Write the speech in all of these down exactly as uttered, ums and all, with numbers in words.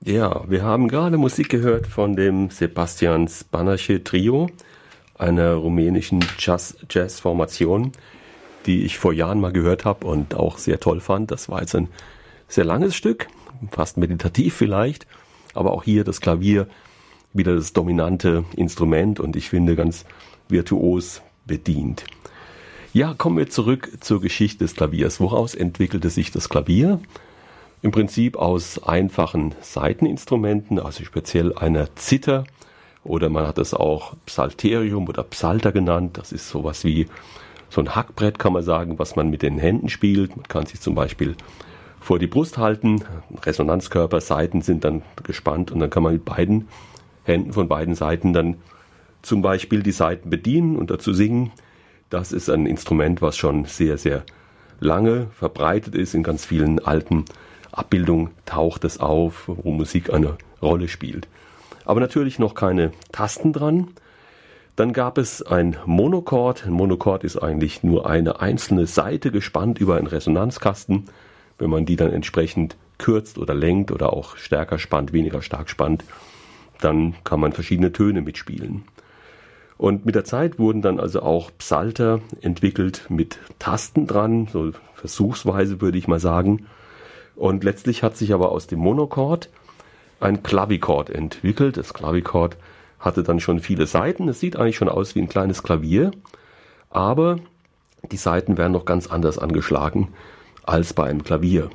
Ja, wir haben gerade Musik gehört von dem Sebastian Spanache Trio, einer rumänischen Jazz- Jazz-Formation, die ich vor Jahren mal gehört habe und auch sehr toll fand. Das war jetzt ein sehr langes Stück, fast meditativ vielleicht, aber auch hier das Klavier wieder das dominante Instrument und ich finde ganz virtuos bedient. Ja, kommen wir zurück zur Geschichte des Klaviers. Woraus entwickelte sich das Klavier? Im Prinzip aus einfachen Saiteninstrumenten, also speziell einer Zither, oder man hat es auch Psalterium oder Psalter genannt. Das ist sowas wie so ein Hackbrett, kann man sagen, was man mit den Händen spielt. Man kann sich zum Beispiel vor die Brust halten, Resonanzkörper, Saiten sind dann gespannt und dann kann man mit beiden Händen von beiden Seiten dann zum Beispiel die Saiten bedienen und dazu singen. Das ist ein Instrument, was schon sehr, sehr lange verbreitet ist. In ganz vielen alten Abbildungen taucht es auf, wo Musik eine Rolle spielt. Aber natürlich noch keine Tasten dran. Dann gab es ein Monochord. Ein Monochord ist eigentlich nur eine einzelne Saite gespannt über einen Resonanzkasten. Wenn man die dann entsprechend kürzt oder lenkt oder auch stärker spannt, weniger stark spannt, dann kann man verschiedene Töne mitspielen. Und mit der Zeit wurden dann also auch Psalter entwickelt mit Tasten dran, so versuchsweise würde ich mal sagen. Und letztlich hat sich aber aus dem Monochord ein Klavichord entwickelt. Das Klavichord hatte dann schon viele Saiten. Es sieht eigentlich schon aus wie ein kleines Klavier, aber die Saiten werden noch ganz anders angeschlagen als bei einem Klavier.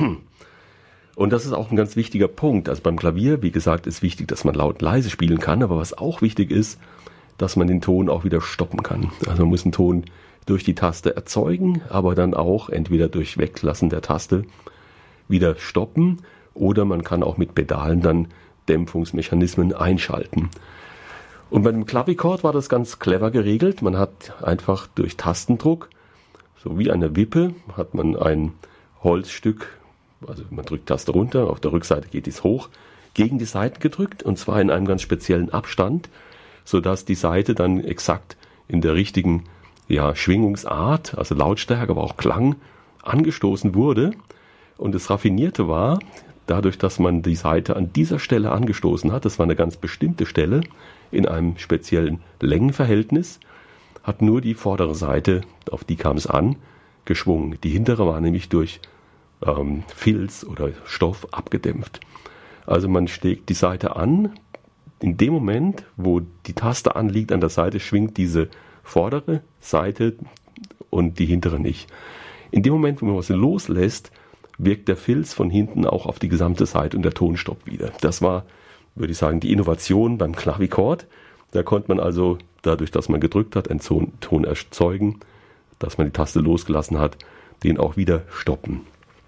Und das ist auch ein ganz wichtiger Punkt. Also beim Klavier, wie gesagt, ist wichtig, dass man laut und leise spielen kann, aber was auch wichtig ist, dass man den Ton auch wieder stoppen kann. Also man muss einen Ton durch die Taste erzeugen, aber dann auch entweder durch Weglassen der Taste wieder stoppen oder man kann auch mit Pedalen dann Dämpfungsmechanismen einschalten. Und bei dem Klavichord war das ganz clever geregelt. Man hat einfach durch Tastendruck, so wie eine Wippe, hat man ein Holzstück, also man drückt Taste runter, auf der Rückseite geht es hoch, gegen die Saiten gedrückt und zwar in einem ganz speziellen Abstand, sodass die Saite dann exakt in der richtigen ja, Schwingungsart, also Lautstärke, aber auch Klang, angestoßen wurde. Und das Raffinierte war, dadurch, dass man die Saite an dieser Stelle angestoßen hat, das war eine ganz bestimmte Stelle, in einem speziellen Längenverhältnis, hat nur die vordere Seite, auf die kam es an, geschwungen. Die hintere war nämlich durch ähm, Filz oder Stoff abgedämpft. Also man steckt die Saite an, in dem Moment, wo die Taste anliegt an der Seite, schwingt diese vordere Seite und die hintere nicht. In dem Moment, wo man was loslässt, wirkt der Filz von hinten auch auf die gesamte Seite und der Ton stoppt wieder. Das war, würde ich sagen, die Innovation beim Klavichord. Da konnte man also, dadurch, dass man gedrückt hat, einen Ton erzeugen, dass man die Taste losgelassen hat, den auch wieder stoppen.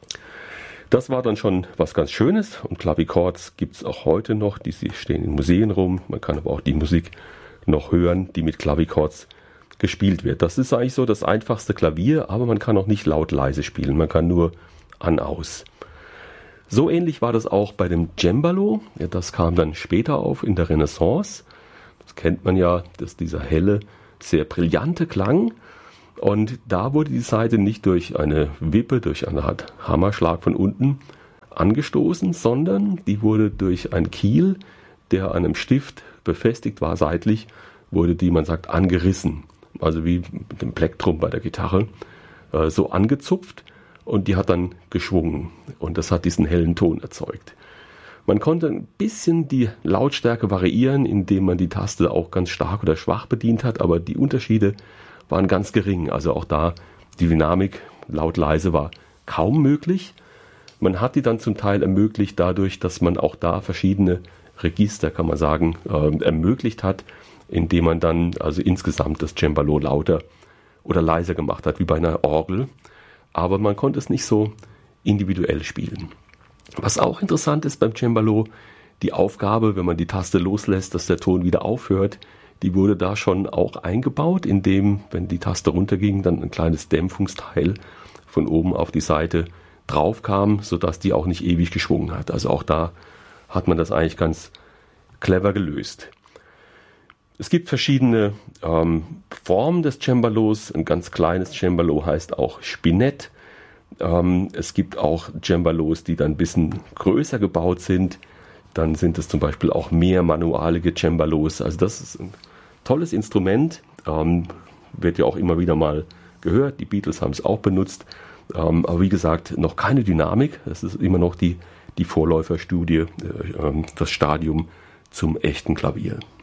Das war dann schon was ganz Schönes und Klavichords gibt es auch heute noch, die stehen in Museen rum. Man kann aber auch die Musik noch hören, die mit Klavichords gespielt wird. Das ist eigentlich so das einfachste Klavier, aber man kann auch nicht laut leise spielen, man kann nur an, aus. So ähnlich war das auch bei dem Cembalo. Ja, das kam dann später auf in der Renaissance. Das kennt man ja, dass dieser helle, sehr brillante Klang. Und da wurde die Saite nicht durch eine Wippe, durch eine Art Hammerschlag von unten angestoßen, sondern die wurde durch einen Kiel, der an einem Stift befestigt war, seitlich, wurde die, man sagt, angerissen. Also wie mit dem Plektrum bei der Gitarre, äh, so angezupft. Und die hat dann geschwungen und das hat diesen hellen Ton erzeugt. Man konnte ein bisschen die Lautstärke variieren, indem man die Taste auch ganz stark oder schwach bedient hat, aber die Unterschiede waren ganz gering. Also auch da die Dynamik laut-leise war kaum möglich. Man hat die dann zum Teil ermöglicht dadurch, dass man auch da verschiedene Register, kann man sagen, äh, ermöglicht hat, indem man dann also insgesamt das Cembalo lauter oder leiser gemacht hat, wie bei einer Orgel. Aber man konnte es nicht so individuell spielen. Was auch interessant ist beim Cembalo, die Aufgabe, wenn man die Taste loslässt, dass der Ton wieder aufhört, die wurde da schon auch eingebaut, indem, wenn die Taste runterging, dann ein kleines Dämpfungsteil von oben auf die Seite drauf kam, sodass die auch nicht ewig geschwungen hat. Also auch da hat man das eigentlich ganz clever gelöst. Es gibt verschiedene ähm, Formen des Cembalos. Ein ganz kleines Cembalo heißt auch Spinett. Ähm, es gibt auch Cembalos, die dann ein bisschen größer gebaut sind. dann sind es zum Beispiel auch mehr manualige Cembalos. Also das ist ein tolles Instrument, ähm, wird ja auch immer wieder mal gehört. Die Beatles haben es auch benutzt. Ähm, aber wie gesagt, noch keine Dynamik. Das ist immer noch die, die Vorläuferstudie, äh, das Stadium zum echten Klavier.